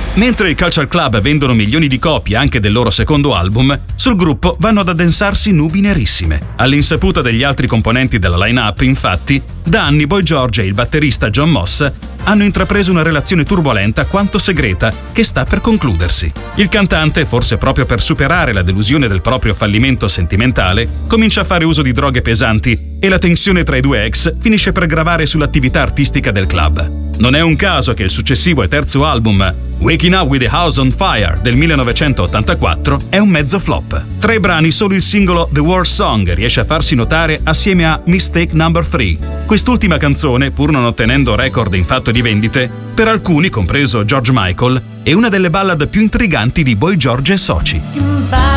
Mentre i Culture Club vendono milioni di copie anche del loro secondo album, sul gruppo vanno ad addensarsi nubi nerissime. All'insaputa degli altri componenti della line-up, infatti, da anni Boy George e il batterista John Moss hanno intrapreso una relazione turbolenta quanto segreta che sta per concludersi. Il cantante, forse proprio per superare la delusione del proprio fallimento sentimentale, comincia a fare uso di droghe pesanti e la tensione tra i due ex finisce per gravare sull'attività artistica del club. Non è un caso che il successivo e terzo album, Waking Up with the House on Fire del 1984, è un mezzo flop. Tra i brani solo il singolo The War Song riesce a farsi notare assieme a Mistake No. 3. Quest'ultima canzone, pur non ottenendo record in fatto di vendite, per alcuni, compreso George Michael, è una delle ballad più intriganti di Boy George e soci.